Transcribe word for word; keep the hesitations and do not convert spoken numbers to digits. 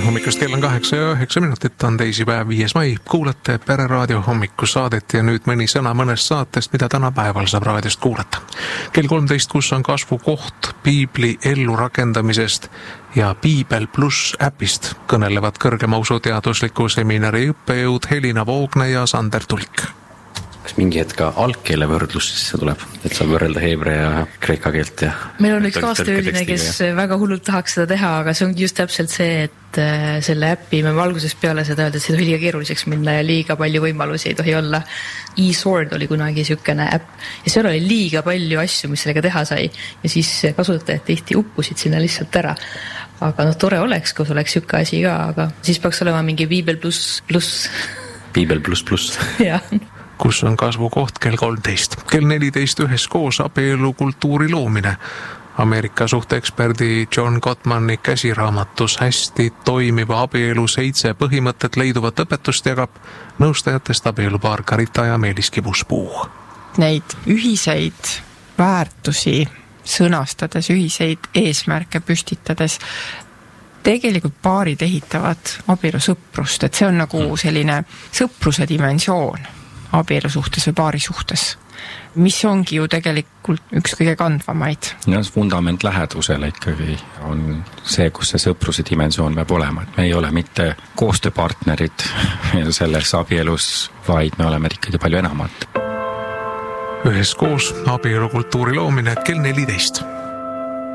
hommikust kell on kaheksa ja üheksa minutit, on teisipäev, viies mai, kuulate Pereraadio hommikusaadet ja nüüd mõni sõna mõnest saatest, mida tänapäeval saab raadiost kuulata. Kell kolmteist, kus on kasvukoht piibli ellu rakendamisest ja Piibel pluss äpist kõnelevad kõrgema usuteadusliku seminari õppejõud Helina Voogne ja Sander Tulk. Kas mingi hetk ka algkeele võrdlus sisse tuleb, et saab võrrelda heebrea ja kreeka keelt? Ja meil on üks kaastööline, kes ja... väga hullult tahaks seda teha, aga see on just täpselt see, et selle äppi me algusest peale seda öelda, et see tohi liiga keeruliseks minna ja liiga palju võimalusi ei tohi olla. E-Sword oli kunagi sükene äpp ja seal oli liiga palju asju, mis sellega teha sai ja siis kasutajad tihti uppusid sinna lihtsalt ära. Aga noh, tore oleks, kus oleks sükke asi ka, aga siis peaks olema mingi Piibel pluss pluss. Piibel pluss pluss. Jah. Kus on kasvukoht kell kolmteist. Kell neliteist üheskoos abielu kultuuri loomine. Ameerika suhteeksperdi John Gottmani käsiraamatus hästi toimiva abielu seitse põhimõtted leiduvat õpetust jagab nõustajatest abielupaar Karita ja Meelis Kibuspuu. Neid ühiseid väärtusi sõnastades, ühiseid eesmärke püstitades tegelikult paarid ehitavad abielu sõprust, et see on nagu selline sõpruse dimensioon abielu suhtes või paari suhtes, mis ongi ju tegelikult üks kõige kandvamaid. Ja fundament lähedusele ikkagi on see, kus see sõpruse dimensioon peab olema, et me ei ole mitte koostööpartnerid selles abielus, vaid me oleme ikkagi palju enamat. Üheskoos abielu kultuuri loomine kell neliteist.